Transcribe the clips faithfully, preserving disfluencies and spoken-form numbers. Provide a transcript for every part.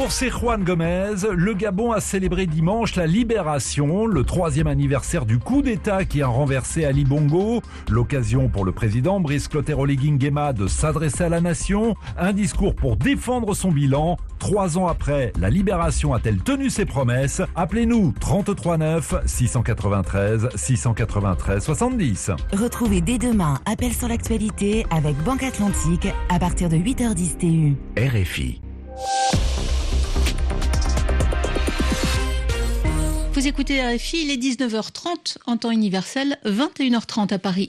Pour Juan Gomez, le Gabon a célébré dimanche la libération, le troisième anniversaire du coup d'État qui a renversé Ali Bongo. L'occasion pour le président Brice Clotaire Oligui Nguema de s'adresser à la nation. Un discours pour défendre son bilan. Trois ans après, la libération a-t-elle tenu ses promesses? Appelez-nous trente-trois neuf six cent quatre-vingt-treize six cent quatre-vingt-treize soixante-dix. Retrouvez dès demain Appel sur l'actualité avec Banque Atlantique à partir de huit heures dix T U. R F I. Vous écoutez R F I, il est dix-neuf heures trente en temps universel, vingt et une heures trente à Paris.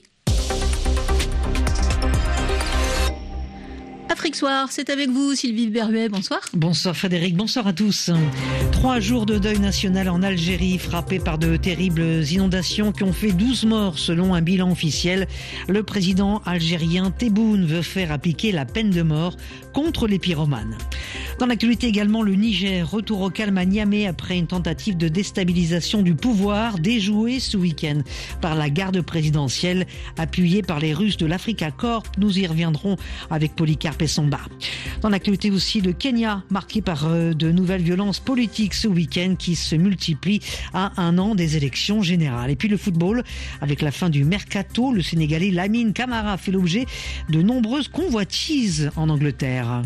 Afrique Soir, c'est avec vous Sylvie Berruet, bonsoir. Bonsoir Frédéric, bonsoir à tous. Trois jours de deuil national en Algérie, frappé par de terribles inondations qui ont fait douze morts selon un bilan officiel. Le président algérien Tebboune veut faire appliquer la peine de mort contre les pyromanes. Dans l'actualité également, le Niger, retour au calme à Niamey après une tentative de déstabilisation du pouvoir déjouée ce week-end par la garde présidentielle appuyée par les Russes de l'Africa Corps. Nous y reviendrons avec Polycarpe Essomba. Dans l'actualité aussi, le Kenya, marqué par euh, de nouvelles violences politiques ce week-end qui se multiplient à un an des élections générales. Et puis le football, avec la fin du mercato, le Sénégalais Lamine Camara fait l'objet de nombreuses convoitises en Angleterre.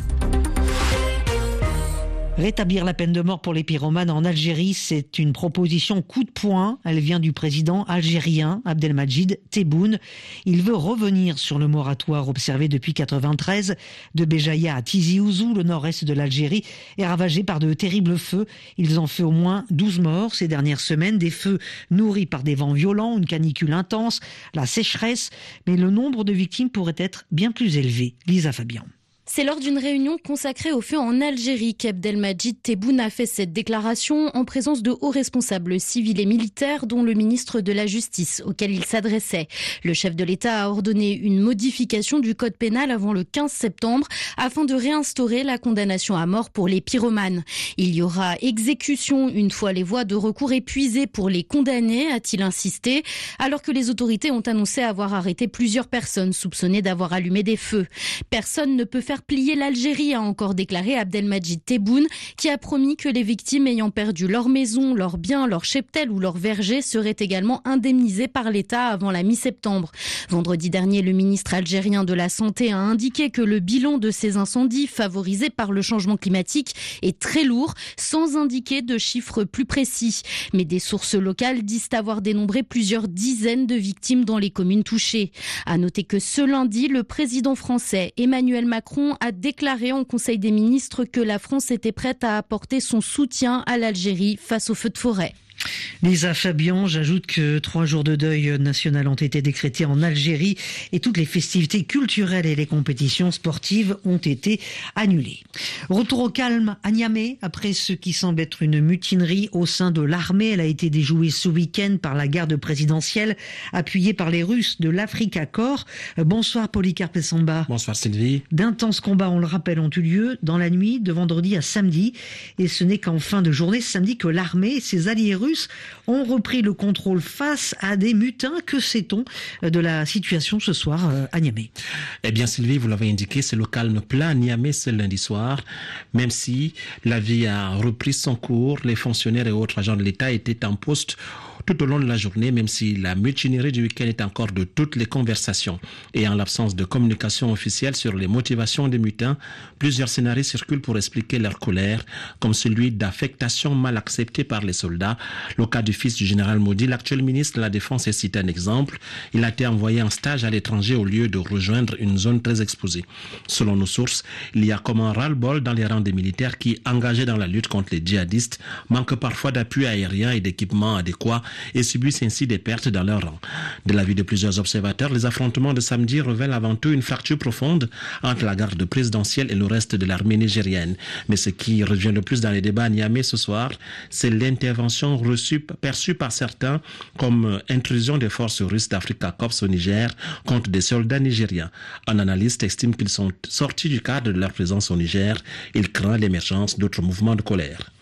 Rétablir la peine de mort pour les pyromanes en Algérie, c'est une proposition coup de poing. Elle vient du président algérien Abdelmadjid Tebboune. Il veut revenir sur le moratoire observé depuis quatre-vingt-treize. De Béjaïa à Tizi Ouzou, le nord-est de l'Algérie, est ravagé par de terribles feux. Ils ont fait au moins douze morts ces dernières semaines. Des feux nourris par des vents violents, une canicule intense, la sécheresse. Mais le nombre de victimes pourrait être bien plus élevé. Lisa Fabian. C'est lors d'une réunion consacrée au feu en Algérie qu'Abdelmadjid Tebboune a fait cette déclaration en présence de hauts responsables civils et militaires, dont le ministre de la Justice, auquel il s'adressait. Le chef de l'État a ordonné une modification du code pénal avant le quinze septembre afin de réinstaurer la condamnation à mort pour les pyromanes. Il y aura exécution une fois les voies de recours épuisées pour les condamnés, a-t-il insisté, alors que les autorités ont annoncé avoir arrêté plusieurs personnes soupçonnées d'avoir allumé des feux. Personne ne peut faire plier l'Algérie, a encore déclaré Abdelmadjid Tebboune, qui a promis que les victimes ayant perdu leur maison, leurs biens, leur cheptel ou leur verger seraient également indemnisées par l'État avant la mi-septembre. Vendredi dernier, le ministre algérien de la Santé a indiqué que le bilan de ces incendies favorisés par le changement climatique est très lourd, sans indiquer de chiffres plus précis. Mais des sources locales disent avoir dénombré plusieurs dizaines de victimes dans les communes touchées. À noter que ce lundi, le président français Emmanuel Macron a déclaré en Conseil des ministres que la France était prête à apporter son soutien à l'Algérie face aux feux de forêt. Lisa Fabian, j'ajoute que trois jours de deuil national ont été décrétés en Algérie et toutes les festivités culturelles et les compétitions sportives ont été annulées. Retour au calme à Niamey après ce qui semble être une mutinerie au sein de l'armée. Elle a été déjouée ce week-end par la garde présidentielle appuyée par les Russes de l'Africa Corps. Bonsoir Polycarpe Essomba. Bonsoir Sylvie. D'intenses combats, on le rappelle, ont eu lieu dans la nuit de vendredi à samedi et ce n'est qu'en fin de journée samedi que l'armée et ses alliés russes ont repris le contrôle face à des mutins. Que sait-on de la situation ce soir à Niamey? Eh bien Sylvie, vous l'avez indiqué, c'est le calme plein à Niamey ce lundi soir. Même si la vie a repris son cours, les fonctionnaires et autres agents de l'État étaient en poste tout au long de la journée, même si la mutinerie du week-end est encore de toutes les conversations. Et en l'absence de communication officielle sur les motivations des mutins, plusieurs scénarios circulent pour expliquer leur colère, comme celui d'affectation mal acceptée par les soldats. Le cas du fils du général Modi, l'actuel ministre de la Défense, est cité un exemple. Il a été envoyé en stage à l'étranger au lieu de rejoindre une zone très exposée. Selon nos sources, il y a comme un ras-le-bol dans les rangs des militaires qui, engagés dans la lutte contre les djihadistes, manquent parfois d'appui aérien et d'équipements adéquats et subissent ainsi des pertes dans leur rang. De l'avis de plusieurs observateurs, les affrontements de samedi révèlent avant tout une fracture profonde entre la garde présidentielle et le reste de l'armée nigérienne. Mais ce qui revient le plus dans les débats à Niamey ce soir, c'est l'intervention reçue, perçue par certains comme intrusion des forces russes d'Africa Corps au Niger contre des soldats nigériens. Un analyste estime qu'ils sont sortis du cadre de leur présence au Niger. Il craint l'émergence d'autres mouvements de colère.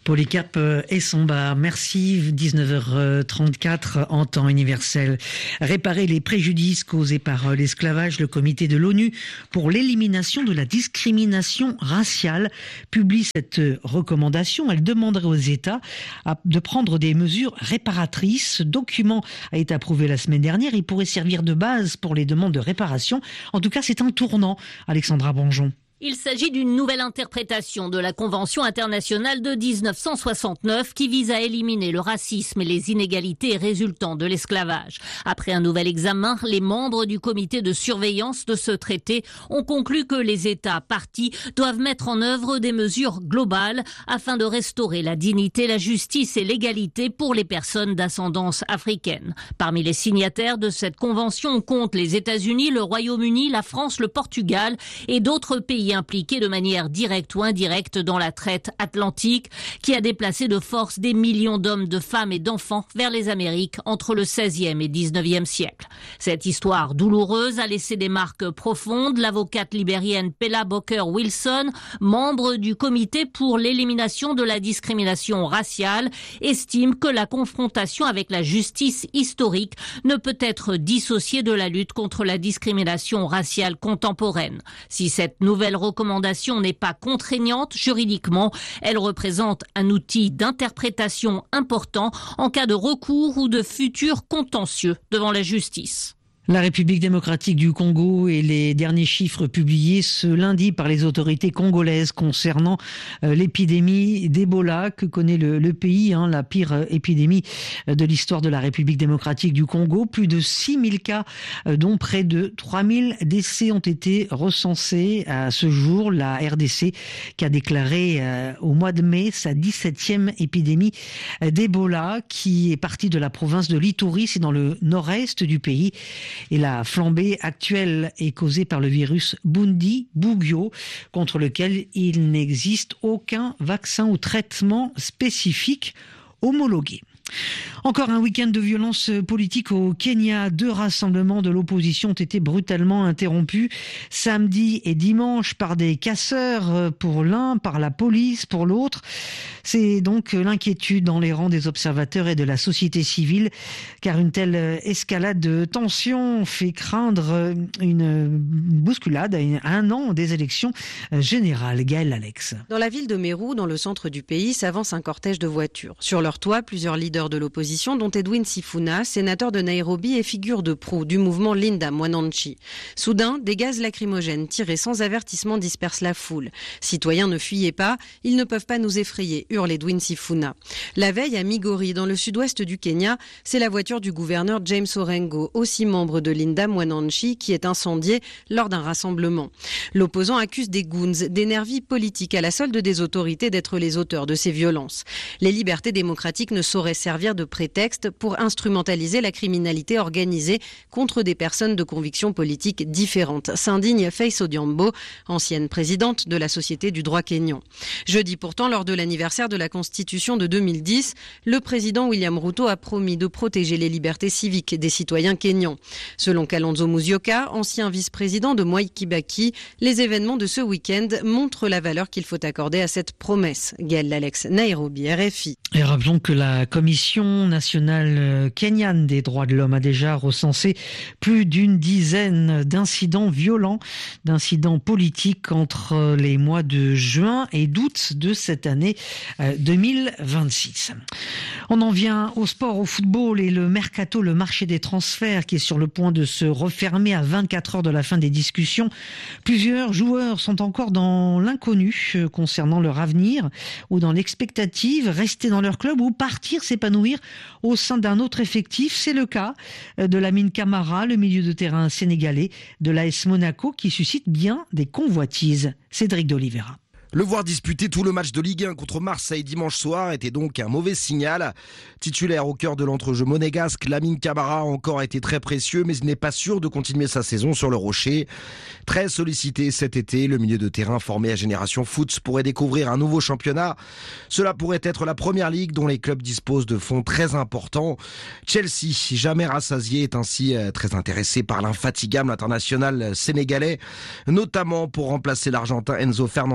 Polycarpe Essamba, merci. dix-neuf heures trente-quatre en temps universel. Réparer les préjudices causés par l'esclavage, le comité de l'ONU pour l'élimination de la discrimination raciale publie cette recommandation. Elle demanderait aux États de prendre des mesures réparatrices. Ce document a été approuvé la semaine dernière. Il pourrait servir de base pour les demandes de réparation. En tout cas, c'est un tournant. Alexandra Bonjon. Il s'agit d'une nouvelle interprétation de la Convention internationale de dix-neuf cent soixante-neuf qui vise à éliminer le racisme et les inégalités résultant de l'esclavage. Après un nouvel examen, les membres du comité de surveillance de ce traité ont conclu que les États parties doivent mettre en œuvre des mesures globales afin de restaurer la dignité, la justice et l'égalité pour les personnes d'ascendance africaine. Parmi les signataires de cette convention, on compte les États-Unis, le Royaume-Uni, la France, le Portugal et d'autres pays impliqués de manière directe ou indirecte dans la traite atlantique qui a déplacé de force des millions d'hommes, de femmes et d'enfants vers les Amériques entre le seizième et dix-neuvième siècle. Cette histoire douloureuse a laissé des marques profondes. L'avocate libérienne Pella Booker-Wilson, membre du comité pour l'élimination de la discrimination raciale, estime que la confrontation avec la justice historique ne peut être dissociée de la lutte contre la discrimination raciale contemporaine. Si cette nouvelle recommandation n'est pas contraignante juridiquement, elle représente un outil d'interprétation important en cas de recours ou de futur contentieux devant la justice. La République démocratique du Congo et les derniers chiffres publiés ce lundi par les autorités congolaises concernant euh, l'épidémie d'Ebola que connaît le, le pays, hein, la pire euh, épidémie de l'histoire de la République démocratique du Congo. Plus de six mille cas, euh, dont près de trois mille décès ont été recensés à ce jour. La R D C qui a déclaré euh, au mois de mai sa dix-septième épidémie d'Ebola qui est partie de la province de l'Ituri, c'est dans le nord-est du pays. Et la flambée actuelle est causée par le virus Bundi-Bugyo, contre lequel il n'existe aucun vaccin ou traitement spécifique homologué. Encore un week-end de violence politique au Kenya. Deux rassemblements de l'opposition ont été brutalement interrompus samedi et dimanche par des casseurs pour l'un, par la police pour l'autre. C'est donc l'inquiétude dans les rangs des observateurs et de la société civile, car une telle escalade de tensions fait craindre une bousculade à un an des élections générales. Gaël Alex. Dans la ville de Meru, dans le centre du pays, s'avance un cortège de voitures. Sur leur toit, plusieurs leaders de l'opposition, dont Edwin Sifuna, sénateur de Nairobi et figure de proue du mouvement Linda Mwananchi. Soudain, des gaz lacrymogènes tirés sans avertissement dispersent la foule. Citoyens, ne fuyez pas, ils ne peuvent pas nous effrayer, hurle Edwin Sifuna. La veille, à Migori, dans le sud-ouest du Kenya, c'est la voiture du gouverneur James Orengo, aussi membre de Linda Mwananchi, qui est incendiée lors d'un rassemblement. L'opposant accuse des goons, des nervis politiques à la solde des autorités d'être les auteurs de ces violences. Les libertés démocratiques ne sauraient servir de prétexte pour instrumentaliser la criminalité organisée contre des personnes de convictions politiques différentes, s'indigne Faith Odhiambo, ancienne présidente de la Société du droit kényan. Jeudi pourtant, lors de l'anniversaire de la Constitution de deux mille dix, le président William Ruto a promis de protéger les libertés civiques des citoyens kényans. Selon Kalonzo Musyoka, ancien vice-président de Mwai Kibaki, les événements de ce week-end montrent la valeur qu'il faut accorder à cette promesse. Gaël Alex, Nairobi, R F I. Et rappelons que la Commission nationale kenyane des droits de l'homme a déjà recensé plus d'une dizaine d'incidents violents, d'incidents politiques entre les mois de juin et d'août de cette année deux mille vingt-six. On en vient au sport, au football et le mercato, le marché des transferts qui est sur le point de se refermer à vingt-quatre heures de la fin des discussions. Plusieurs joueurs sont encore dans l'inconnu concernant leur avenir ou dans l'expectative, rester dans leur club ou partir s'épanouir au sein d'un autre effectif. C'est le cas de Lamine Camara, le milieu de terrain sénégalais de l'A S Monaco, qui suscite bien des convoitises. Cédric d'Oliveira. Le voir disputer tout le match de Ligue un contre Marseille dimanche soir était donc un mauvais signal. Titulaire au cœur de l'entrejeu monégasque, Lamine Camara a encore été très précieux, mais il n'est pas sûr de continuer sa saison sur le rocher. Très sollicité cet été, le milieu de terrain formé à Génération Foot pourrait découvrir un nouveau championnat. Cela pourrait être la première ligue dont les clubs disposent de fonds très importants. Chelsea, jamais rassasié, est ainsi très intéressé par l'infatigable international sénégalais, notamment pour remplacer l'Argentin Enzo Fernandez en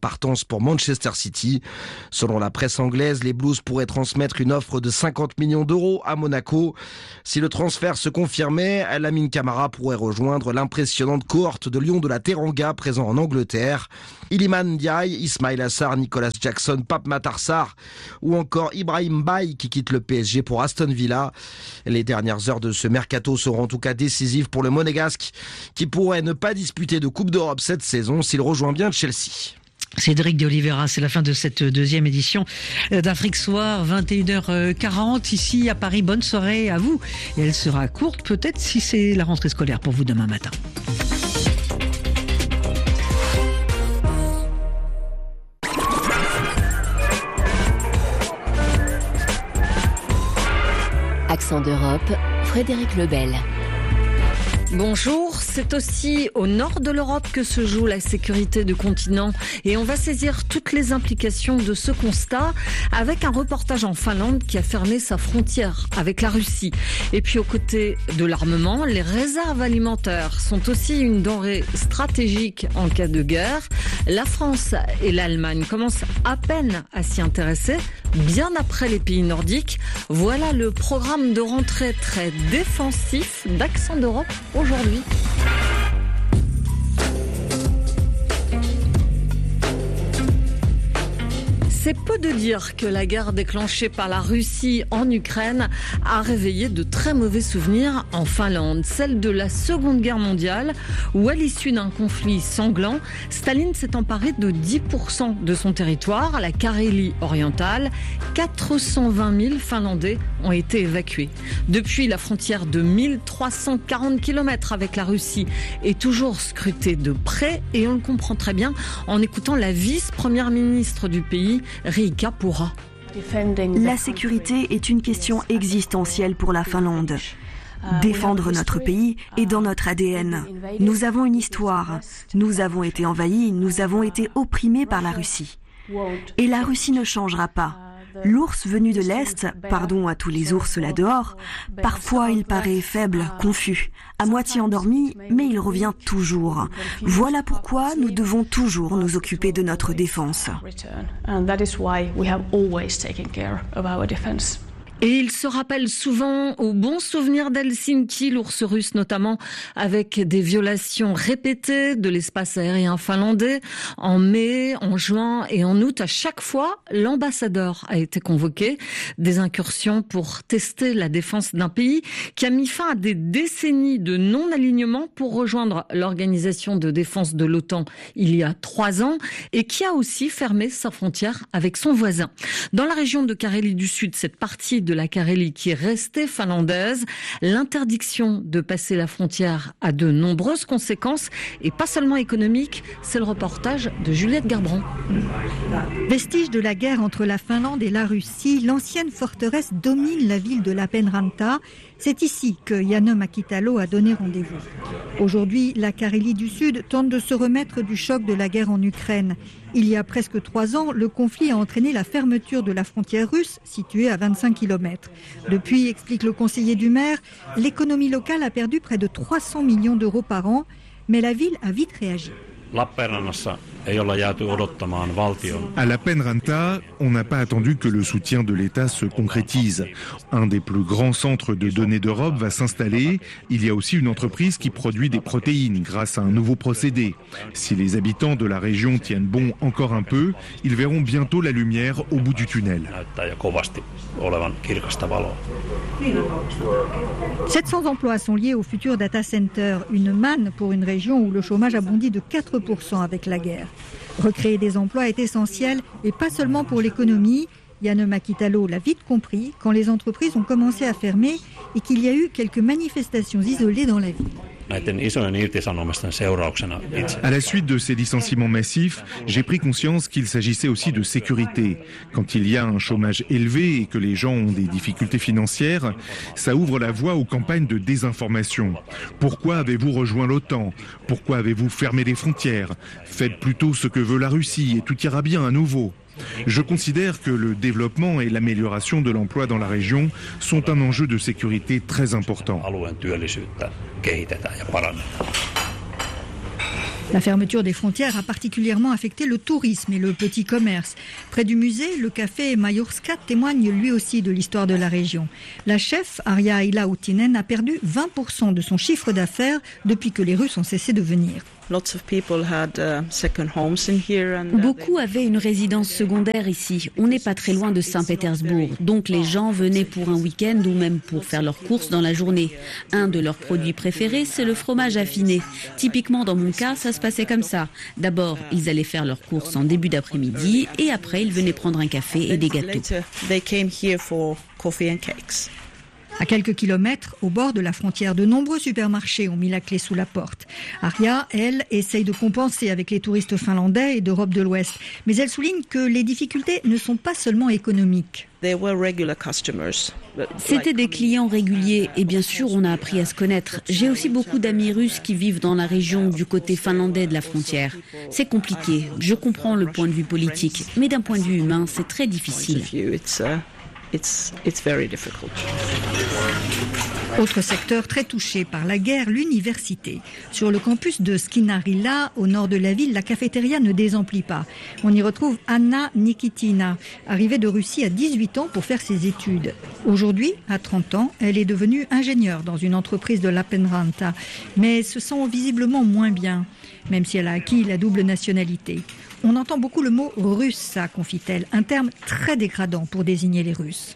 partance pour Manchester City. Selon la presse anglaise, les Blues pourraient transmettre une offre de cinquante millions d'euros à Monaco. Si le transfert se confirmait, Lamine Camara pourrait rejoindre l'impressionnante cohorte de Lions de la Teranga présent en Angleterre. Iliman Ndiaye, Ismail Assar, Nicolas Jackson, Pape Matar Sarr ou encore Ibrahim Baye qui quitte le P S G pour Aston Villa. Les dernières heures de ce mercato seront en tout cas décisives pour le Monégasque qui pourrait ne pas disputer de Coupe d'Europe cette saison s'il rejoint bien Chelsea. Cédric de Oliveira, c'est la fin de cette deuxième édition d'Afrique Soir, vingt et une heures quarante ici à Paris. Bonne soirée à vous. Et elle sera courte peut-être si c'est la rentrée scolaire pour vous demain matin. Accent d'Europe, Frédéric Lebel. Bonjour, c'est aussi au nord de l'Europe que se joue la sécurité du continent et on va saisir toutes les implications de ce constat avec un reportage en Finlande qui a fermé sa frontière avec la Russie. Et puis aux côtés de l'armement, les réserves alimentaires sont aussi une denrée stratégique en cas de guerre. La France et l'Allemagne commencent à peine à s'y intéresser, bien après les pays nordiques. Voilà le programme de rentrée très défensif d'Accent d'Europe aujourd'hui. C'est peu de dire que la guerre déclenchée par la Russie en Ukraine a réveillé de très mauvais souvenirs en Finlande. Celle de la Seconde Guerre mondiale où, à l'issue d'un conflit sanglant, Staline s'est emparé de dix pour cent de son territoire, la Carélie orientale. quatre cent vingt mille Finlandais ont été évacués. Depuis, la frontière de mille trois cent quarante kilomètres avec la Russie est toujours scrutée de près et on le comprend très bien en écoutant la vice-première ministre du pays, Riikka Purra. La sécurité est une question existentielle pour la Finlande. Défendre notre pays est dans notre A D N. Nous avons une histoire. Nous avons été envahis, nous avons été opprimés par la Russie. Et la Russie ne changera pas. L'ours venu de l'Est, pardon à tous les ours là dehors, parfois il paraît faible, confus, à moitié endormi, mais il revient toujours. Voilà pourquoi nous devons toujours nous occuper de notre défense. Et il se rappelle souvent aux bons souvenirs d'Helsinki, l'ours russe notamment, avec des violations répétées de l'espace aérien finlandais. En mai, en juin et en août, à chaque fois, l'ambassadeur a été convoqué. Des incursions pour tester la défense d'un pays qui a mis fin à des décennies de non-alignement pour rejoindre l'organisation de défense de l'OTAN il y a trois ans et qui a aussi fermé sa frontière avec son voisin. Dans la région de Carélie du Sud, cette partie de la Carélie qui est restée finlandaise, l'interdiction de passer la frontière a de nombreuses conséquences et pas seulement économiques. C'est le reportage de Juliette Garbrand. Vestige de la guerre entre la Finlande et la Russie, l'ancienne forteresse domine la ville de Lappeenranta. C'est ici que Janne Mäkitalo a donné rendez-vous. Aujourd'hui, la Carélie du Sud tente de se remettre du choc de la guerre en Ukraine. Il y a presque trois ans, le conflit a entraîné la fermeture de la frontière russe, située à vingt-cinq kilomètres. Depuis, explique le conseiller du maire, l'économie locale a perdu près de trois cents millions d'euros par an, mais la ville a vite réagi. À Lappeenranta, on n'a pas attendu que le soutien de l'État se concrétise. Un des plus grands centres de données d'Europe va s'installer. Il y a aussi une entreprise qui produit des protéines grâce à un nouveau procédé. Si les habitants de la région tiennent bon encore un peu, ils verront bientôt la lumière au bout du tunnel. sept cents emplois sont liés au futur data center, une manne pour une région où le chômage a bondi de quatre pour cent avec la guerre. Recréer des emplois est essentiel et pas seulement pour l'économie. Janne Mäkitalo l'a vite compris quand les entreprises ont commencé à fermer et qu'il y a eu quelques manifestations isolées dans la ville. À la suite de ces licenciements massifs, j'ai pris conscience qu'il s'agissait aussi de sécurité. Quand il y a un chômage élevé et que les gens ont des difficultés financières, ça ouvre la voie aux campagnes de désinformation. Pourquoi avez-vous rejoint l'OTAN? Pourquoi avez-vous fermé les frontières? Faites plutôt ce que veut la Russie et tout ira bien à nouveau. Je considère que le développement et l'amélioration de l'emploi dans la région sont un enjeu de sécurité très important. La fermeture des frontières a particulièrement affecté le tourisme et le petit commerce. Près du musée, le café Majorska témoigne lui aussi de l'histoire de la région. La chef, Arja Ilautinen, a perdu vingt pour cent de son chiffre d'affaires depuis que les Russes ont cessé de venir. Beaucoup avaient une résidence secondaire ici. On n'est pas très loin de Saint-Pétersbourg. Donc les gens venaient pour un week-end ou même pour faire leurs courses dans la journée. Un de leurs produits préférés, c'est le fromage affiné. Typiquement, dans mon cas, ça se passait comme ça. D'abord, ils allaient faire leurs courses en début d'après-midi et après, ils venaient prendre un café et des gâteaux. À quelques kilomètres, au bord de la frontière, de nombreux supermarchés ont mis la clé sous la porte. Arja, elle, essaye de compenser avec les touristes finlandais et d'Europe de l'Ouest. Mais elle souligne que les difficultés ne sont pas seulement économiques. C'était des clients réguliers et bien sûr on a appris à se connaître. J'ai aussi beaucoup d'amis russes qui vivent dans la région du côté finlandais de la frontière. C'est compliqué, je comprends le point de vue politique, mais d'un point de vue humain, c'est très difficile. It's, it's very difficult. Autre secteur très touché par la guerre, l'université. Sur le campus de Skinarilla, au nord de la ville, la cafétéria ne désemplit pas. On y retrouve Anna Nikitina, arrivée de Russie à dix-huit ans pour faire ses études. Aujourd'hui, à trente ans, elle est devenue ingénieure dans une entreprise de Lappeenranta, mais se sent visiblement moins bien, même si elle a acquis la double nationalité. On entend beaucoup le mot russa, confie-t-elle, un terme très dégradant pour désigner les Russes.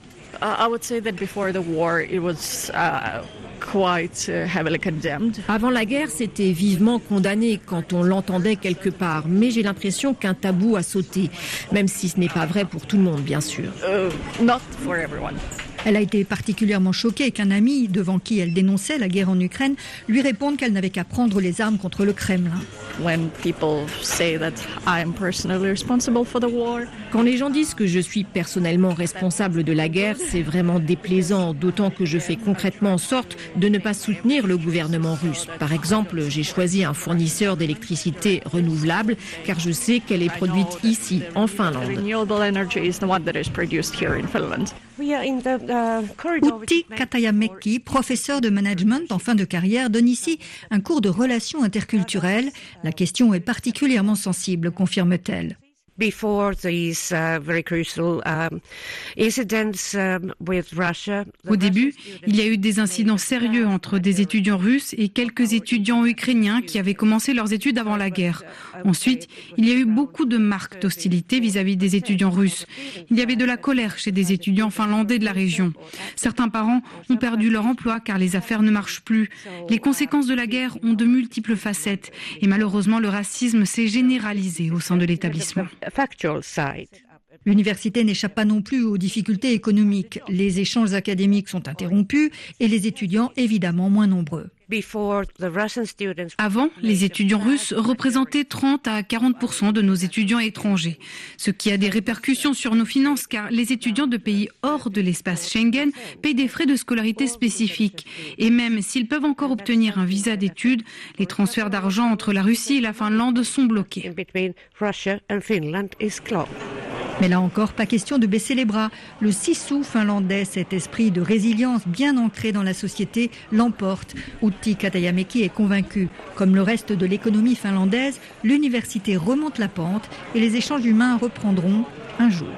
Avant la guerre, c'était vivement condamné quand on l'entendait quelque part, mais j'ai l'impression qu'un tabou a sauté, même si ce n'est pas vrai pour tout le monde, bien sûr. Uh, not for everyone. Elle a été particulièrement choquée qu'un ami, devant qui elle dénonçait la guerre en Ukraine, lui réponde qu'elle n'avait qu'à prendre les armes contre le Kremlin. Quand les gens disent que je suis personnellement responsable de la guerre, c'est vraiment déplaisant, d'autant que je fais concrètement en sorte de ne pas soutenir le gouvernement russe. Par exemple, j'ai choisi un fournisseur d'électricité renouvelable car je sais qu'elle est produite ici, en Finlande. Outi Katajamäki, professeur de management en fin de carrière, donne ici un cours de relations interculturelles. La question est particulièrement sensible, confirme-t-elle. Au début, il y a eu des incidents sérieux entre des étudiants russes et quelques étudiants ukrainiens qui avaient commencé leurs études avant la guerre. Ensuite, il y a eu beaucoup de marques d'hostilité vis-à-vis des étudiants russes. Il y avait de la colère chez des étudiants finlandais de la région. Certains parents ont perdu leur emploi car les affaires ne marchent plus. Les conséquences de la guerre ont de multiples facettes et malheureusement le racisme s'est généralisé au sein de l'établissement. L'université n'échappe pas non plus aux difficultés économiques. Les échanges académiques sont interrompus et les étudiants évidemment moins nombreux. Avant, les étudiants russes représentaient trente à quarante pour cent de nos étudiants étrangers, ce qui a des répercussions sur nos finances car les étudiants de pays hors de l'espace Schengen payent des frais de scolarité spécifiques. Et même s'ils peuvent encore obtenir un visa d'études, les transferts d'argent entre la Russie et la Finlande sont bloqués. Mais là encore, pas question de baisser les bras. Le sisu finlandais, cet esprit de résilience bien ancré dans la société, l'emporte. Outi Katajamäki est convaincu. Comme le reste de l'économie finlandaise, l'université remonte la pente et les échanges humains reprendront un jour.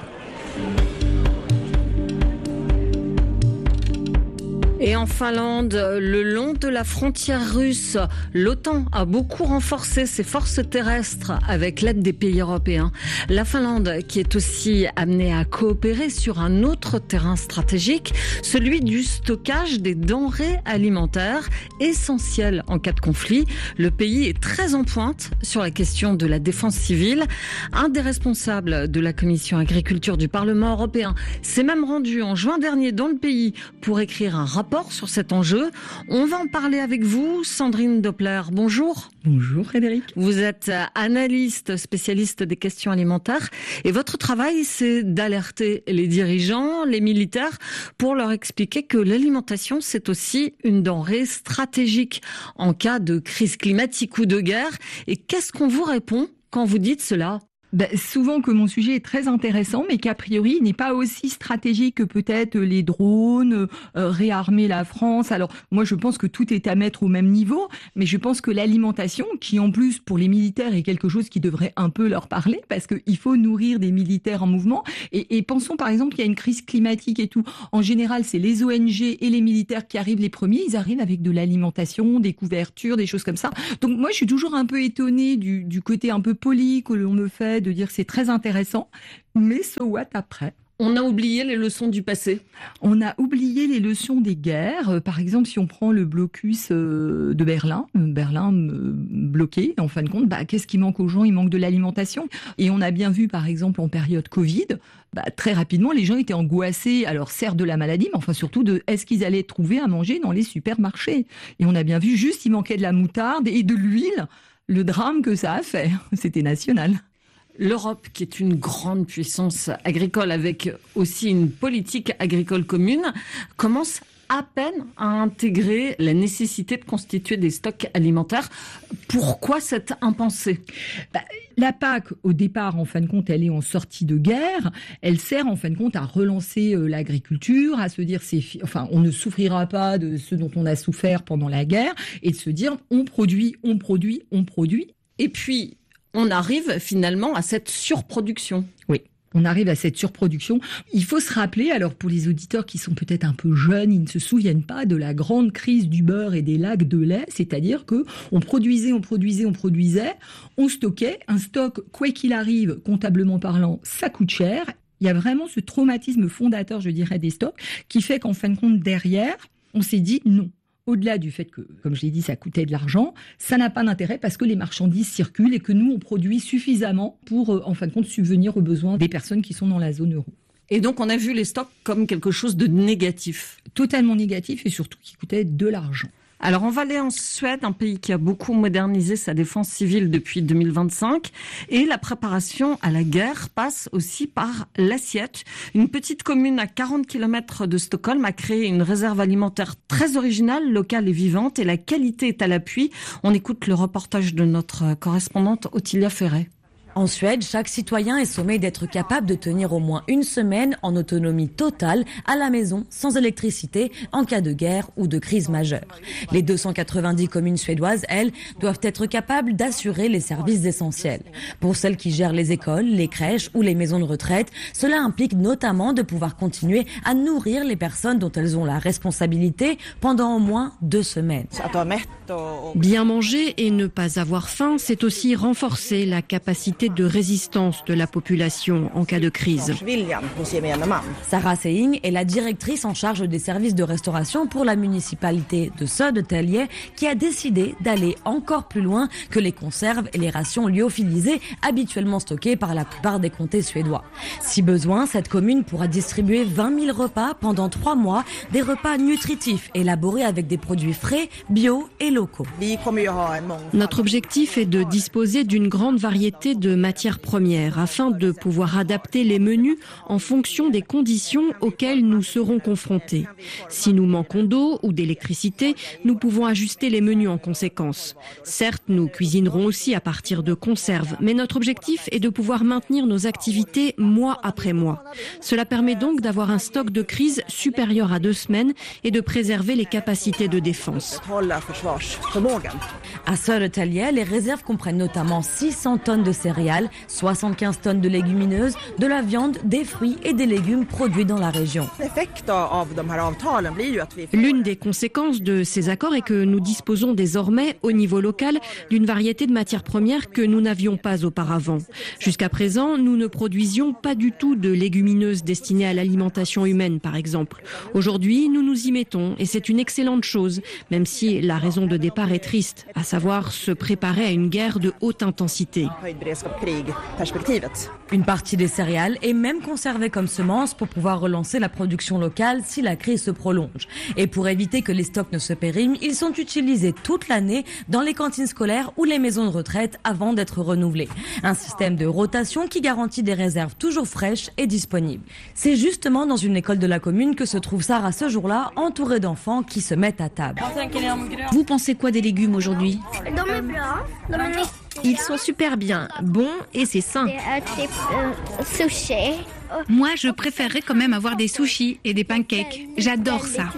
Et en Finlande, le long de la frontière russe, l'OTAN a beaucoup renforcé ses forces terrestres avec l'aide des pays européens. La Finlande qui est aussi amenée à coopérer sur un autre terrain stratégique, celui du stockage des denrées alimentaires essentielles en cas de conflit. Le pays est très en pointe sur la question de la défense civile. Un des responsables de la commission agriculture du Parlement européen s'est même rendu en juin dernier dans le pays pour écrire un rapport sur cet enjeu. On va en parler avec vous, Sandrine Doppler. Bonjour. Bonjour Frédéric. Vous êtes analyste, spécialiste des questions alimentaires et votre travail, c'est d'alerter les dirigeants, les militaires, pour leur expliquer que l'alimentation, c'est aussi une denrée stratégique en cas de crise climatique ou de guerre. Et qu'est-ce qu'on vous répond quand vous dites cela ? Ben, souvent que mon sujet est très intéressant, mais qu'a priori, il n'est pas aussi stratégique que peut-être les drones, euh, réarmer la France. Alors, moi, je pense que tout est à mettre au même niveau, mais je pense que l'alimentation, qui en plus, pour les militaires, est quelque chose qui devrait un peu leur parler, parce qu'il faut nourrir des militaires en mouvement. Et, et pensons, par exemple, qu'il y a une crise climatique et tout. En général, c'est les O N G et les militaires qui arrivent les premiers. Ils arrivent avec de l'alimentation, des couvertures, des choses comme ça. Donc, moi, je suis toujours un peu étonnée du, du côté un peu poli que l'on me fait, de dire que c'est très intéressant, mais so what après ? On a oublié les leçons du passé. On a oublié les leçons des guerres. Par exemple, si on prend le blocus de Berlin, Berlin bloqué, en fin de compte, bah, qu'est-ce qui manque aux gens ? Il manque de l'alimentation. Et on a bien vu, par exemple, en période Covid, bah, très rapidement, les gens étaient angoissés, alors certes de la maladie, mais enfin surtout de est-ce qu'ils allaient trouver à manger dans les supermarchés ? Et on a bien vu, juste, il manquait de la moutarde et de l'huile. Le drame que ça a fait, c'était national. L'Europe, qui est une grande puissance agricole avec aussi une politique agricole commune, commence à peine à intégrer la nécessité de constituer des stocks alimentaires. Pourquoi cette impensée ? bah, La P A C, au départ, en fin de compte, elle est en sortie de guerre. Elle sert, en fin de compte, à relancer euh, l'agriculture, à se dire, c'est, enfin, on ne souffrira pas de ce dont on a souffert pendant la guerre, et de se dire, on produit, on produit, on produit. Et puis, on arrive finalement à cette surproduction. Oui. On arrive à cette surproduction. Il faut se rappeler, alors pour les auditeurs qui sont peut-être un peu jeunes, ils ne se souviennent pas de la grande crise du beurre et des lacs de lait, c'est-à-dire que on produisait, on produisait, on produisait, on stockait. Un stock, quoi qu'il arrive, comptablement parlant, ça coûte cher. Il y a vraiment ce traumatisme fondateur, je dirais, des stocks, qui fait qu'en fin de compte, derrière, on s'est dit non. Au-delà du fait que, comme je l'ai dit, ça coûtait de l'argent, ça n'a pas d'intérêt parce que les marchandises circulent et que nous, on produit suffisamment pour, euh, en fin de compte, subvenir aux besoins des personnes qui sont dans la zone euro. Et donc, on a vu les stocks comme quelque chose de négatif. Totalement négatif et surtout qui coûtait de l'argent. Alors, on va aller en Suède, un pays qui a beaucoup modernisé sa défense civile depuis deux mille vingt-cinq. Et la préparation à la guerre passe aussi par l'assiette. Une petite commune à quarante kilomètres de Stockholm a créé une réserve alimentaire très originale, locale et vivante. Et la qualité est à l'appui. On écoute le reportage de notre correspondante Ottilia Ferret. En Suède, chaque citoyen est sommé d'être capable de tenir au moins une semaine en autonomie totale à la maison, sans électricité, en cas de guerre ou de crise majeure. Les deux cent quatre-vingt-dix communes suédoises, elles, doivent être capables d'assurer les services essentiels. Pour celles qui gèrent les écoles, les crèches ou les maisons de retraite, cela implique notamment de pouvoir continuer à nourrir les personnes dont elles ont la responsabilité pendant au moins deux semaines. Bien manger et ne pas avoir faim, c'est aussi renforcer la capacité de résistance de la population en cas de crise. Sarah Seying est la directrice en charge des services de restauration pour la municipalité de Södertälje qui a décidé d'aller encore plus loin que les conserves et les rations lyophilisées habituellement stockées par la plupart des comtés suédois. Si besoin, cette commune pourra distribuer vingt mille repas pendant trois mois, des repas nutritifs élaborés avec des produits frais, bio et locaux. Notre objectif est de disposer d'une grande variété de matières premières afin de pouvoir adapter les menus en fonction des conditions auxquelles nous serons confrontés. Si nous manquons d'eau ou d'électricité, nous pouvons ajuster les menus en conséquence. Certes, nous cuisinerons aussi à partir de conserves, mais notre objectif est de pouvoir maintenir nos activités mois après mois. Cela permet donc d'avoir un stock de crise supérieur à deux semaines et de préserver les capacités de défense. À Södertälje, les réserves comprennent notamment six cents tonnes de céréales, soixante-quinze tonnes de légumineuses, de la viande, des fruits et des légumes produits dans la région. L'une des conséquences de ces accords est que nous disposons désormais, au niveau local, d'une variété de matières premières que nous n'avions pas auparavant. Jusqu'à présent, nous ne produisions pas du tout de légumineuses destinées à l'alimentation humaine, par exemple. Aujourd'hui, nous nous y mettons et c'est une excellente chose, même si la raison de départ est triste, à savoir se préparer à une guerre de haute intensité. Une partie des céréales est même conservée comme semence pour pouvoir relancer la production locale si la crise se prolonge. Et pour éviter que les stocks ne se périment, ils sont utilisés toute l'année dans les cantines scolaires ou les maisons de retraite avant d'être renouvelés. Un système de rotation qui garantit des réserves toujours fraîches et disponibles. C'est justement dans une école de la commune que se trouve Sarah ce jour-là, entourée d'enfants qui se mettent à table. Vous pensez quoi des légumes aujourd'hui ? Ils sont super bien, bons et c'est sain. Moi, je préférerais quand même avoir des sushis et des pancakes. J'adore ça.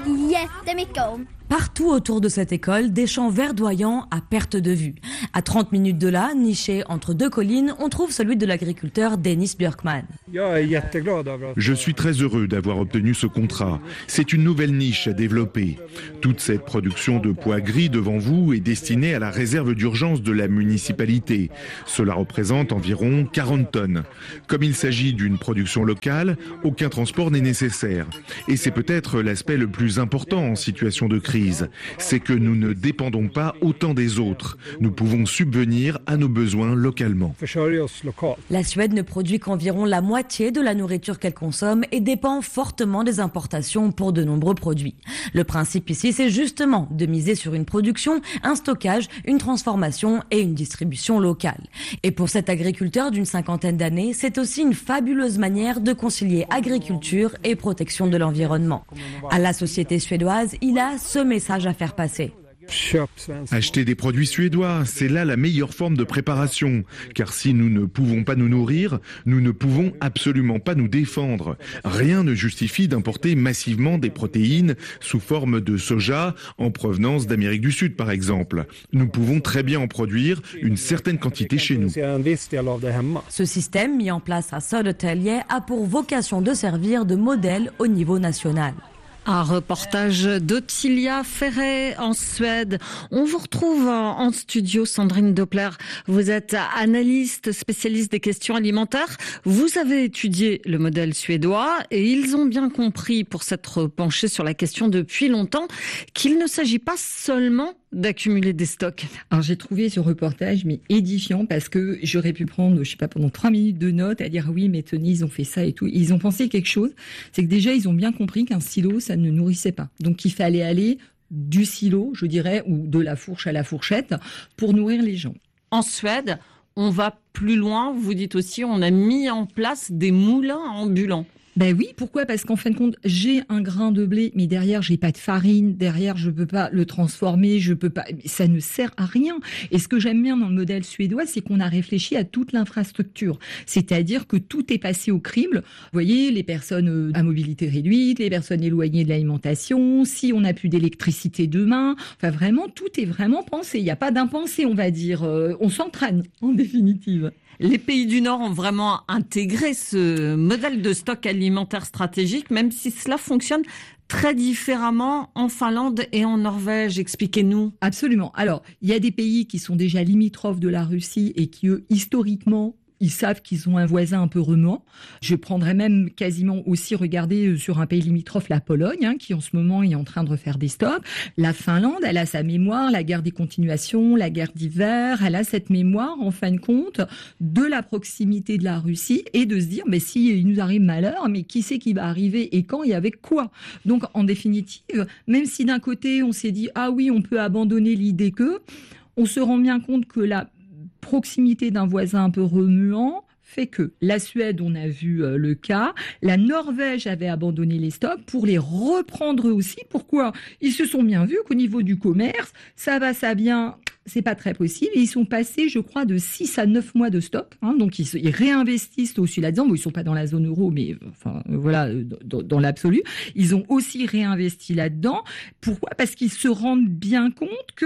Partout autour de cette école, des champs verdoyants à perte de vue. À trente minutes de là, niché entre deux collines, on trouve celui de l'agriculteur Dennis Björkman. Je suis très heureux d'avoir obtenu ce contrat. C'est une nouvelle niche à développer. Toute cette production de pois gris devant vous est destinée à la réserve d'urgence de la municipalité. Cela représente environ quarante tonnes. Comme il s'agit d'une production locale, aucun transport n'est nécessaire. Et c'est peut-être l'aspect le plus important en situation de crise. C'est que nous ne dépendons pas autant des autres. Nous pouvons subvenir à nos besoins localement. La Suède ne produit qu'environ la moitié de la nourriture qu'elle consomme et dépend fortement des importations pour de nombreux produits. Le principe ici, c'est justement de miser sur une production, un stockage, une transformation et une distribution locale. Et pour cet agriculteur d'une cinquantaine d'années, c'est aussi une fabuleuse manière de concilier agriculture et protection de l'environnement. À la société suédoise, il a ce message à faire passer. Acheter des produits suédois, c'est là la meilleure forme de préparation. Car si nous ne pouvons pas nous nourrir, nous ne pouvons absolument pas nous défendre. Rien ne justifie d'importer massivement des protéines sous forme de soja en provenance d'Amérique du Sud, par exemple. Nous pouvons très bien en produire une certaine quantité chez nous. Ce système, mis en place à Södertälje, a pour vocation de servir de modèle au niveau national. Un reportage d'Ottilia Ferret en Suède. On vous retrouve en studio, Sandrine Doppler. Vous êtes analyste, spécialiste des questions alimentaires. Vous avez étudié le modèle suédois et ils ont bien compris, pour s'être penchés sur la question depuis longtemps, qu'il ne s'agit pas seulement d'accumuler des stocks. Alors j'ai trouvé ce reportage mais édifiant parce que j'aurais pu prendre, je sais pas, pendant trois minutes de notes à dire oui mais tenez ils ont fait ça et tout. Ils ont pensé quelque chose, c'est que déjà ils ont bien compris qu'un silo ça ne nourrissait pas. Donc il fallait aller du silo, je dirais, ou de la fourche à la fourchette pour nourrir les gens. En Suède, on va plus loin. Vous dites aussi on a mis en place des moulins ambulants. Ben oui, pourquoi ? Parce qu'en fin de compte, j'ai un grain de blé, mais derrière, j'ai pas de farine, derrière, je peux pas le transformer, je peux pas, ça ne sert à rien. Et ce que j'aime bien dans le modèle suédois, c'est qu'on a réfléchi à toute l'infrastructure. C'est-à-dire que tout est passé au crible. Vous voyez, les personnes à mobilité réduite, les personnes éloignées de l'alimentation, si on n'a plus d'électricité demain. Enfin, vraiment, tout est vraiment pensé. Il n'y a pas d'impensé, on va dire. On s'entraîne, en définitive. Les pays du Nord ont vraiment intégré ce modèle de stock alimentaire stratégique, même si cela fonctionne très différemment en Finlande et en Norvège. Expliquez-nous. Absolument. Alors, il y a des pays qui sont déjà limitrophes de la Russie et qui, eux, historiquement, ils savent qu'ils ont un voisin un peu remuant. Je prendrais même quasiment aussi regarder sur un pays limitrophe, la Pologne, hein, qui en ce moment est en train de refaire des stocks. La Finlande, elle a sa mémoire, la guerre des continuations, la guerre d'hiver. Elle a cette mémoire, en fin de compte, de la proximité de la Russie et de se dire, mais si il nous arrive malheur, mais qui c'est qui va arriver et quand et avec quoi ? Donc, en définitive, même si d'un côté, on s'est dit, ah oui, on peut abandonner l'idée que, on se rend bien compte que la proximité d'un voisin un peu remuant fait que la Suède, on a vu euh, le cas, la Norvège avait abandonné les stocks pour les reprendre eux aussi. Pourquoi ? Ils se sont bien vus qu'au niveau du commerce, ça va, ça vient, c'est pas très possible. Et ils sont passés, je crois, de six à neuf mois de stock. Hein, donc ils, ils réinvestissent aussi là-dedans. Bon, ils sont pas dans la zone euro, mais enfin voilà, dans, dans l'absolu, ils ont aussi réinvesti là-dedans. Pourquoi ? Parce qu'ils se rendent bien compte que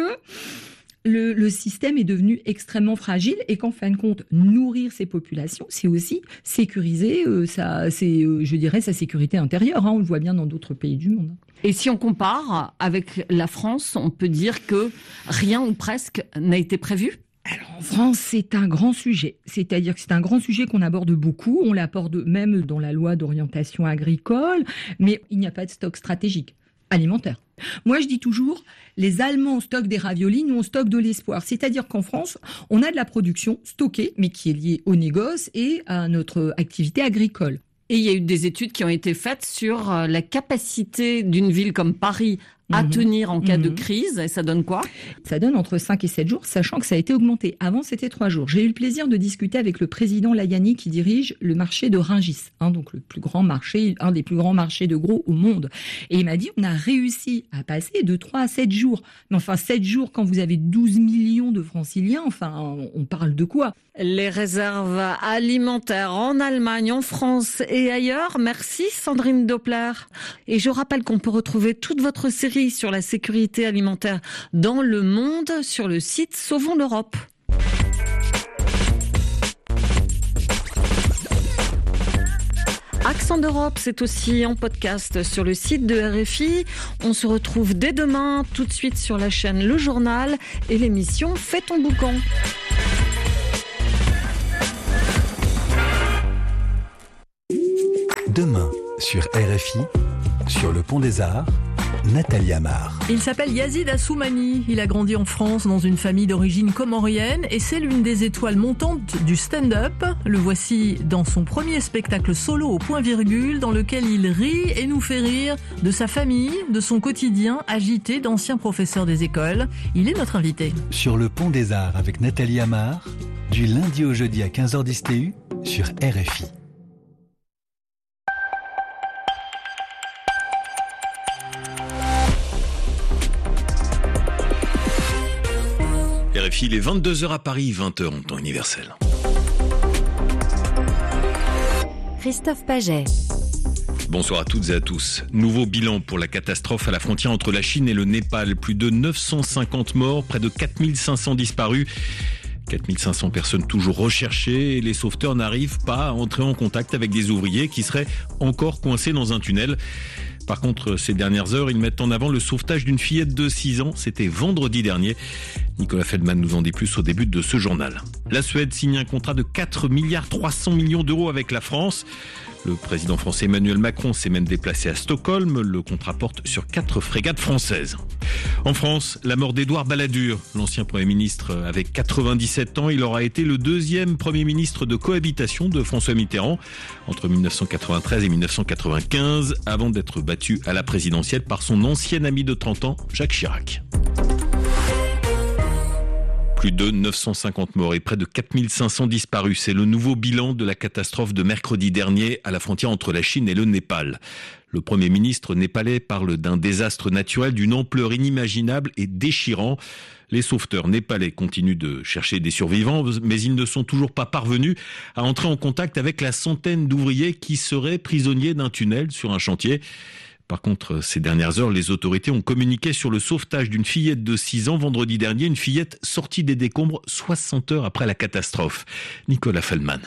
Le, le système est devenu extrêmement fragile et qu'en fin de compte, nourrir ces populations, c'est aussi sécuriser euh, sa, c'est, euh, je dirais, sa sécurité intérieure. Hein, on le voit bien dans d'autres pays du monde. Et si on compare avec la France, on peut dire que rien ou presque n'a été prévu ? Alors en France, c'est un grand sujet. C'est-à-dire que c'est un grand sujet qu'on aborde beaucoup. On l'aborde même dans la loi d'orientation agricole, mais il n'y a pas de stock stratégique alimentaire. Moi, je dis toujours, les Allemands stockent des raviolis, nous on stocke de l'espoir. C'est-à-dire qu'en France, on a de la production stockée, mais qui est liée au négoce et à notre activité agricole. Et il y a eu des études qui ont été faites sur la capacité d'une ville comme Paris à Mmh. tenir en cas Mmh. de crise. Et ça donne quoi? Ça donne entre cinq et sept jours, sachant que ça a été augmenté. Avant, c'était trois jours. J'ai eu le plaisir de discuter avec le président Layani qui dirige le marché de Rungis, hein, donc le plus grand marché, un des plus grands marchés de gros au monde. Et il m'a dit, on a réussi à passer de trois à sept jours. Mais enfin, sept jours quand vous avez douze millions de franciliens, enfin, on parle de quoi? Les réserves alimentaires en Allemagne, en France et ailleurs. Merci Sandrine Doppler. Et je rappelle qu'on peut retrouver toute votre série sur la sécurité alimentaire dans le monde sur le site Sauvons l'Europe. Accent d'Europe, c'est aussi en podcast sur le site de R F I. On se retrouve dès demain, tout de suite sur la chaîne Le Journal et l'émission Fais ton boucan. Demain, sur R F I, sur le Pont des Arts, Nathalie Amar. Il s'appelle Yazid Assoumani. Il a grandi en France dans une famille d'origine comorienne et c'est l'une des étoiles montantes du stand-up. Le voici dans son premier spectacle solo au point virgule dans lequel il rit et nous fait rire de sa famille, de son quotidien agité d'anciens professeurs des écoles. Il est notre invité. Sur le Pont des Arts avec Nathalie Amar, du lundi au jeudi à quinze heures dix T U sur R F I. R F I, il est vingt-deux heures à Paris, vingt heures en temps universel. Christophe Paget. Bonsoir à toutes et à tous. Nouveau bilan pour la catastrophe à la frontière entre la Chine et le Népal. Plus de neuf cent cinquante morts, près de quatre mille cinq cents disparus. quatre mille cinq cents personnes toujours recherchées et les sauveteurs n'arrivent pas à entrer en contact avec des ouvriers qui seraient encore coincés dans un tunnel. Par contre, ces dernières heures, ils mettent en avant le sauvetage d'une fillette de six ans. C'était vendredi dernier. Nicolas Feldman nous en dit plus au début de ce journal. La Suède signe un contrat de quatre milliards trois cents millions d'euros avec la France. Le président français Emmanuel Macron s'est même déplacé à Stockholm. Le contrat porte sur quatre frégates françaises. En France, la mort d'Édouard Balladur. L'ancien Premier ministre avait quatre-vingt-dix-sept ans. Il aura été le deuxième Premier ministre de cohabitation de François Mitterrand entre mille neuf cent quatre-vingt-treize et mille neuf cent quatre-vingt-quinze, avant d'être battu à la présidentielle par son ancien ami de trente ans, Jacques Chirac. Plus de neuf cent cinquante morts et près de quatre mille cinq cents disparus. C'est le nouveau bilan de la catastrophe de mercredi dernier à la frontière entre la Chine et le Népal. Le Premier ministre népalais parle d'un désastre naturel d'une ampleur inimaginable et déchirant. Les sauveteurs népalais continuent de chercher des survivants, mais ils ne sont toujours pas parvenus à entrer en contact avec la centaine d'ouvriers qui seraient prisonniers d'un tunnel sur un chantier. Par contre, ces dernières heures, les autorités ont communiqué sur le sauvetage d'une fillette de six ans vendredi dernier, une fillette sortie des décombres soixante heures après la catastrophe. Nicolas Feldman.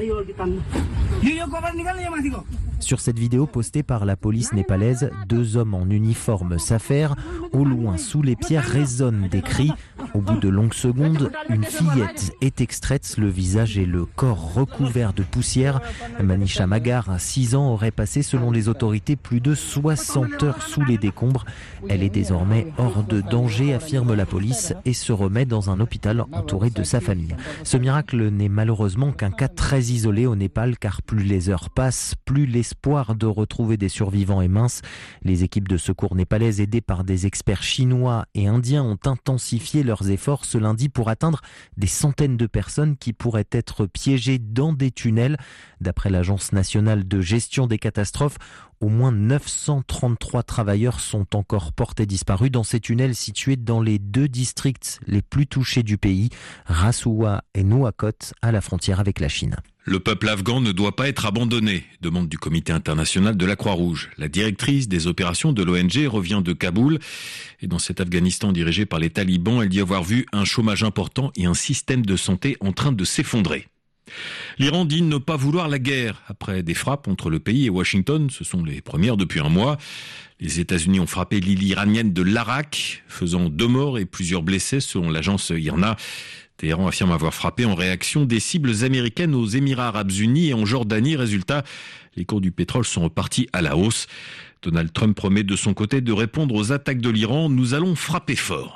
Sur cette vidéo postée par la police népalaise, deux hommes en uniforme s'affairent. Au loin, sous les pierres, résonnent des cris. Au bout de longues secondes, une fillette est extraite, le visage et le corps recouverts de poussière. Manisha Magar, à six ans, aurait passé, selon les autorités, plus de soixante heures sous les décombres. Elle est désormais hors de danger, affirme la police, et se remet dans un hôpital entouré de sa famille. Ce miracle n'est malheureusement qu'un cas très isolé au Népal, car plus les heures passent, plus l'espoir de retrouver des survivants est mince. Les équipes de secours népalaises, aidées par des experts chinois et indiens, ont intensifié leurs efforts ce lundi pour atteindre des centaines de personnes qui pourraient être piégées dans des tunnels. D'après l'Agence nationale de gestion des catastrophes, au moins neuf cent trente-trois travailleurs sont encore portés disparus dans ces tunnels situés dans les deux districts les plus touchés du pays, Rasuwa et Nuwakot, à la frontière avec la Chine. Le peuple afghan ne doit pas être abandonné, demande du Comité international de la Croix-Rouge. La directrice des opérations de l'O N G revient de Kaboul. Et dans cet Afghanistan dirigé par les talibans, elle dit avoir vu un chômage important et un système de santé en train de s'effondrer. L'Iran dit ne pas vouloir la guerre. Après des frappes entre le pays et Washington, ce sont les premières depuis un mois. Les États-Unis ont frappé l'île iranienne de Larak, faisant deux morts et plusieurs blessés selon l'agence I R N A. Téhéran affirme avoir frappé en réaction des cibles américaines aux Émirats arabes unis et en Jordanie. Résultat, les cours du pétrole sont repartis à la hausse. Donald Trump promet de son côté de répondre aux attaques de l'Iran. Nous allons frapper fort.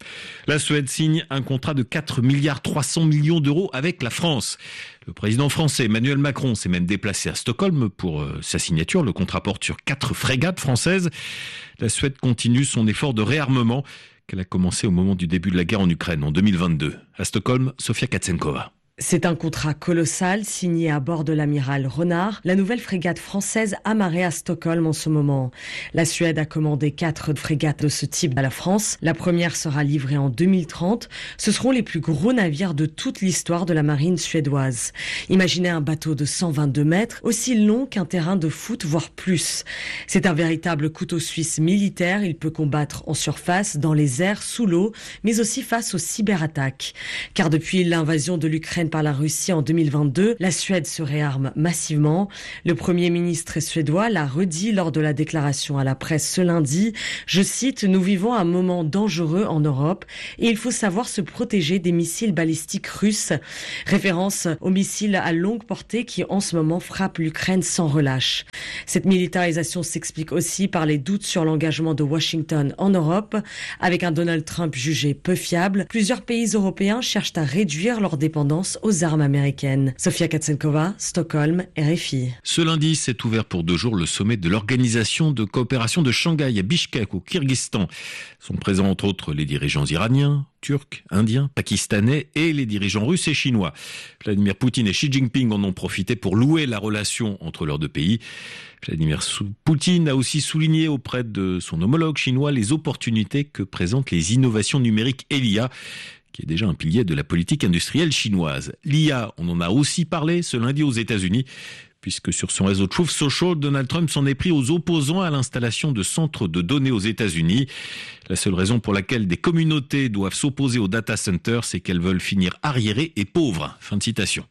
La Suède signe un contrat de quatre milliards trois cents millions d'euros avec la France. Le président français Emmanuel Macron s'est même déplacé à Stockholm pour euh, sa signature. Le contrat porte sur quatre frégates françaises. La Suède continue son effort de réarmement qu'elle a commencé au moment du début de la guerre en Ukraine en deux mille vingt-deux. À Stockholm, Sofia Katsenkova. C'est un contrat colossal signé à bord de l'amiral Renard, la nouvelle frégate française amarrée à Stockholm en ce moment. La Suède a commandé quatre frégates de ce type à la France. La première sera livrée en deux mille trente. Ce seront les plus gros navires de toute l'histoire de la marine suédoise. Imaginez un bateau de cent vingt-deux mètres, aussi long qu'un terrain de foot, voire plus. C'est un véritable couteau suisse militaire. Il peut combattre en surface, dans les airs, sous l'eau, mais aussi face aux cyberattaques. Car depuis l'invasion de l'Ukraine par la Russie en deux mille vingt-deux, la Suède se réarme massivement. Le Premier ministre suédois l'a redit lors de la déclaration à la presse ce lundi. Je cite, « Nous vivons un moment dangereux en Europe et il faut savoir se protéger des missiles balistiques russes ». Référence aux missiles à longue portée qui en ce moment frappent l'Ukraine sans relâche. Cette militarisation s'explique aussi par les doutes sur l'engagement de Washington en Europe. Avec un Donald Trump jugé peu fiable, plusieurs pays européens cherchent à réduire leur dépendance aux armes américaines. Sofia Katsenkova, Stockholm, R F I. Ce lundi, s'est ouvert pour deux jours le sommet de l'Organisation de coopération de Shanghai à Bishkek, au Kyrgyzstan. Sont présents entre autres les dirigeants iraniens, turcs, indiens, pakistanais et les dirigeants russes et chinois. Vladimir Poutine et Xi Jinping en ont profité pour louer la relation entre leurs deux pays. Vladimir Poutine a aussi souligné auprès de son homologue chinois les opportunités que présentent les innovations numériques et l'I A, qui est déjà un pilier de la politique industrielle chinoise. L'I A, on en a aussi parlé ce lundi aux États-Unis, puisque sur son réseau Truth Social, Donald Trump s'en est pris aux opposants à l'installation de centres de données aux États-Unis. La seule raison pour laquelle des communautés doivent s'opposer aux data centers, c'est qu'elles veulent finir arriérées et pauvres. Fin de citation.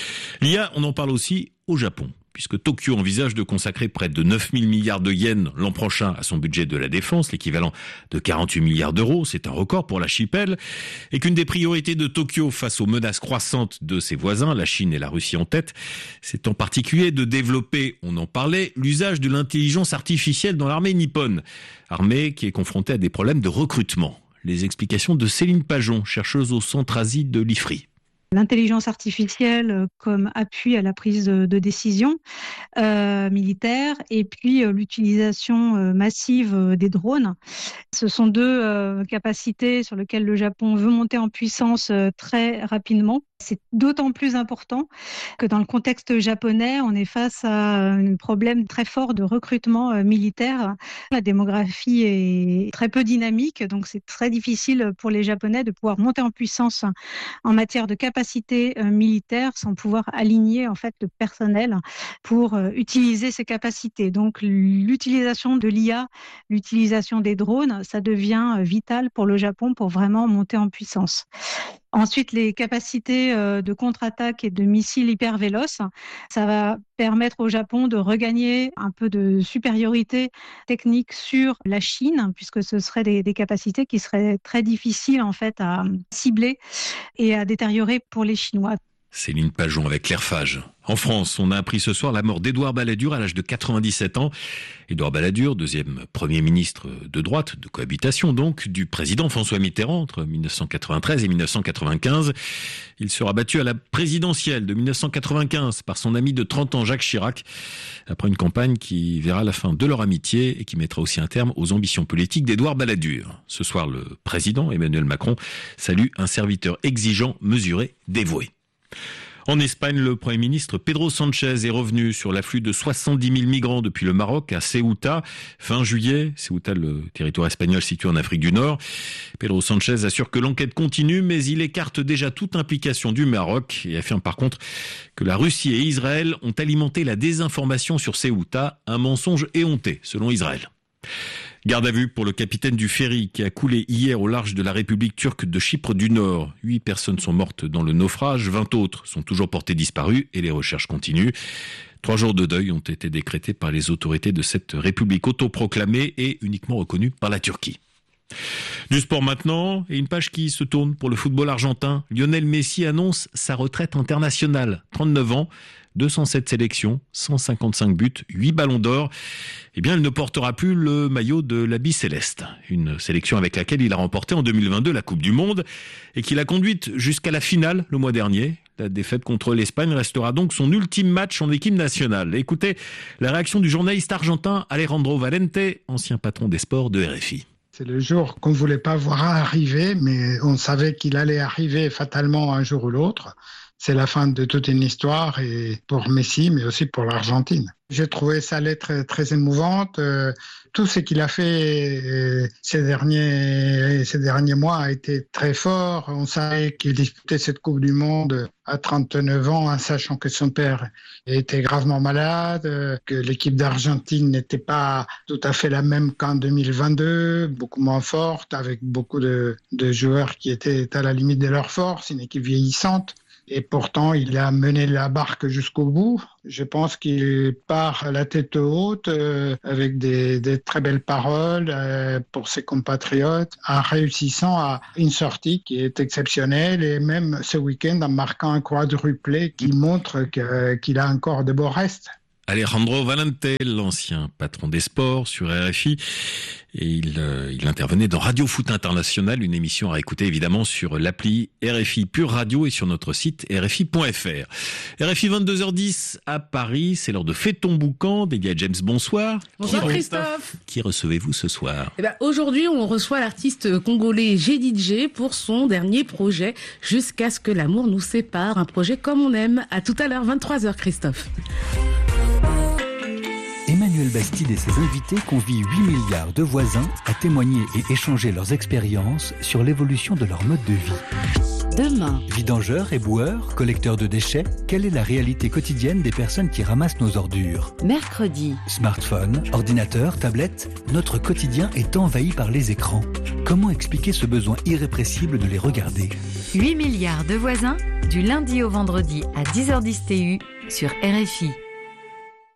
L'I A, on en parle aussi au Japon, puisque Tokyo envisage de consacrer près de neuf mille milliards de yens l'an prochain à son budget de la défense, l'équivalent de quarante-huit milliards d'euros, c'est un record pour l'archipel, et qu'une des priorités de Tokyo face aux menaces croissantes de ses voisins, la Chine et la Russie en tête, c'est en particulier de développer, on en parlait, l'usage de l'intelligence artificielle dans l'armée nippone, armée qui est confrontée à des problèmes de recrutement. Les explications de Céline Pajon, chercheuse au Centre Asie de l'I F R I. L'intelligence artificielle comme appui à la prise de, de décision euh, militaire et puis euh, l'utilisation euh, massive euh, des drones. Ce sont deux euh, capacités sur lesquelles le Japon veut monter en puissance euh, très rapidement. C'est d'autant plus important que dans le contexte japonais, on est face à un problème très fort de recrutement euh, militaire. La démographie est très peu dynamique, donc c'est très difficile pour les Japonais de pouvoir monter en puissance en matière de capacité euh, militaire sans pouvoir aligner en fait le personnel pour euh, utiliser ces capacités. Donc l'utilisation de l'I A, l'utilisation des drones, ça devient euh, vital pour le Japon pour vraiment monter en puissance. Ensuite, les capacités de contre-attaque et de missiles hyper véloces, ça va permettre au Japon de regagner un peu de supériorité technique sur la Chine, puisque ce seraient des, des capacités qui seraient très difficiles en fait à cibler et à détériorer pour les Chinois. Céline Pajon avec Claire Fage. En France, on a appris ce soir la mort d'Édouard Balladur à l'âge de quatre-vingt-dix-sept ans. Édouard Balladur, deuxième Premier ministre de droite, de cohabitation donc, du président François Mitterrand entre mille neuf cent quatre-vingt-treize et mille neuf cent quatre-vingt-quinze. Il sera battu à la présidentielle de mille neuf cent quatre-vingt-quinze par son ami de trente ans Jacques Chirac, après une campagne qui verra la fin de leur amitié et qui mettra aussi un terme aux ambitions politiques d'Édouard Balladur. Ce soir, le président Emmanuel Macron salue un serviteur exigeant, mesuré, dévoué. En Espagne, le Premier ministre Pedro Sánchez est revenu sur l'afflux de soixante-dix mille migrants depuis le Maroc à Ceuta fin juillet. Ceuta, le territoire espagnol situé en Afrique du Nord. Pedro Sánchez assure que l'enquête continue, mais il écarte déjà toute implication du Maroc et affirme par contre que la Russie et Israël ont alimenté la désinformation sur Ceuta, un mensonge éhonté selon Israël. Garde à vue pour le capitaine du ferry qui a coulé hier au large de la République turque de Chypre du Nord. Huit personnes sont mortes dans le naufrage, vingt autres sont toujours portées disparues et les recherches continuent. Trois jours de deuil ont été décrétés par les autorités de cette République autoproclamée et uniquement reconnue par la Turquie. Du sport maintenant, et une page qui se tourne pour le football argentin. Lionel Messi annonce sa retraite internationale, trente-neuf ans. deux cent sept sélections, cent cinquante-cinq buts, huit ballons d'or. Eh bien, il ne portera plus le maillot de l'habit céleste. Une sélection avec laquelle il a remporté en deux mille vingt-deux la Coupe du Monde et qui l'a conduite jusqu'à la finale le mois dernier. La défaite contre l'Espagne restera donc son ultime match en équipe nationale. Écoutez la réaction du journaliste argentin Alejandro Valente, ancien patron des sports de R F I. C'est le jour qu'on ne voulait pas voir arriver, mais on savait qu'il allait arriver fatalement un jour ou l'autre. C'est la fin de toute une histoire, et pour Messi, mais aussi pour l'Argentine. J'ai trouvé sa lettre très émouvante. Euh, tout ce qu'il a fait euh, ces derniers, ces derniers mois a été très fort. On savait qu'il disputait cette Coupe du Monde à trente-neuf ans, en sachant que son père était gravement malade, euh, que l'équipe d'Argentine n'était pas tout à fait la même qu'en deux mille vingt-deux, beaucoup moins forte, avec beaucoup de, de joueurs qui étaient à la limite de leur force, une équipe vieillissante. Et pourtant, il a mené la barque jusqu'au bout. Je pense qu'il part la tête haute, euh, avec des, des très belles paroles euh, pour ses compatriotes, en réussissant à une sortie qui est exceptionnelle, et même ce week-end en marquant un quadruplé qui montre que, qu'il a encore de beaux restes. Alejandro Valente, l'ancien patron des sports sur R F I, et il, euh, il intervenait dans Radio Foot International, une émission à écouter évidemment sur l'appli R F I Pure Radio et sur notre site R F I point F R. R F I vingt-deux heures dix à Paris, c'est l'heure de Fais ton boucan, dédié à James. Bonsoir. Bonsoir qui Christophe. Qui recevez-vous ce soir? Eh ben, aujourd'hui, on reçoit l'artiste congolais G D J pour son dernier projet, Jusqu'à ce que l'amour nous sépare, un projet comme on aime. À tout à l'heure, vingt-trois heures Christophe. Emmanuel Bastide et ses invités convient huit milliards de voisins à témoigner et échanger leurs expériences sur l'évolution de leur mode de vie. Demain, Vidangeurs, éboueurs, collecteurs de déchets, quelle est la réalité quotidienne des personnes qui ramassent nos ordures? mercredi, Smartphone, ordinateur, tablette, notre quotidien est envahi par les écrans. Comment expliquer ce besoin irrépressible de les regarder? huit milliards de voisins, du lundi au vendredi à dix heures dix T U sur R F I.